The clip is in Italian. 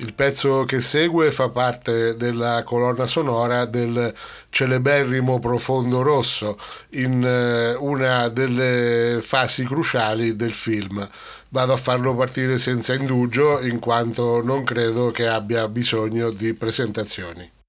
Il pezzo che segue fa parte della colonna sonora del celeberrimo Profondo Rosso, in una delle fasi cruciali del film. Vado a farlo partire senza indugio, in quanto non credo che abbia bisogno di presentazioni.